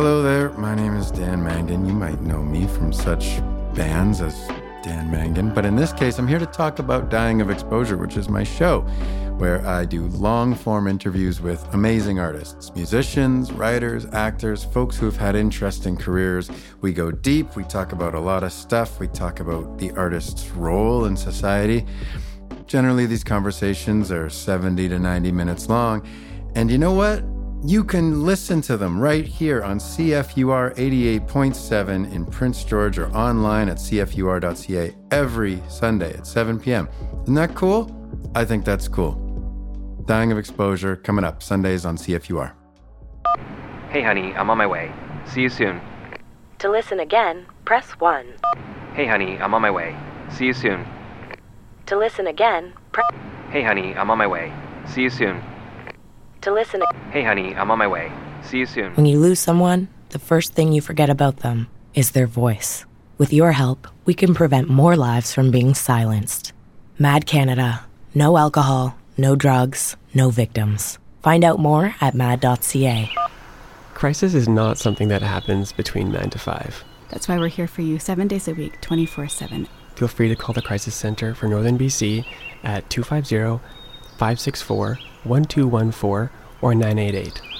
Hello there, my name is Dan Mangan. You might know me from such bands as Dan Mangan, but in this case, I'm here to talk about Dying of Exposure, which is my show, where I do long-form interviews with amazing artists, musicians, writers, actors, folks who have had interesting careers. We go deep, we talk about a lot of stuff, we talk about the artist's role in society. Generally, these conversations are 70 to 90 minutes long, and you know what? You can listen to them right here on CFUR 88.7 in Prince George or online at cfur.ca every Sunday at 7 p.m. Isn't that cool? I think that's cool. Dying of Exposure coming up Sundays on CFUR. Hey honey, I'm on my way. See you soon. To listen again, press 1. Hey honey, I'm on my way. See you soon. To listen again, Hey honey, I'm on my way. See you soon. To listen. Hey honey, I'm on my way. See you soon. When you lose someone, the first thing you forget about them is their voice. With your help, we can prevent more lives from being silenced. Mad Canada. No alcohol, no drugs, no victims. Find out more at mad.ca. Crisis is not something that happens between 9 to 5. That's why we're here for you 7 days a week, 24/7. Feel free to call the Crisis Center for Northern BC at 250-564-1214 or 988.